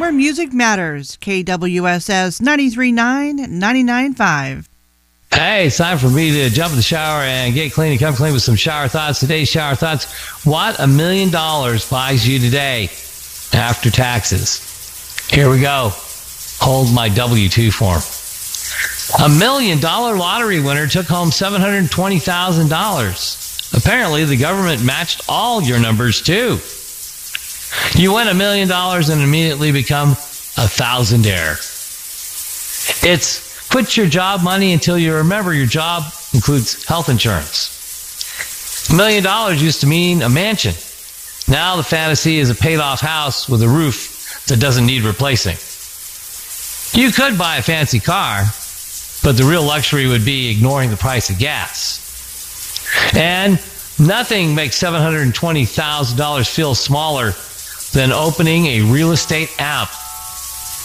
where music matters. KWSS 93.9, 99.5. Hey, it's time for me to jump in the shower and get clean and come clean with some shower thoughts. Today's shower thoughts: what $1 million buys you today after taxes? Here we go. Hold my W-2 form. $1 million lottery winner took home $720,000. Apparently, the government matched all your numbers, too. You win $1 million and immediately become a thousandaire. It's quit your job money until you remember your job includes health insurance. $1 million used to mean a mansion. Now the fantasy is a paid-off house with a roof that doesn't need replacing. You could buy a fancy car, but the real luxury would be ignoring the price of gas. And nothing makes $720,000 feel smaller than opening a real estate app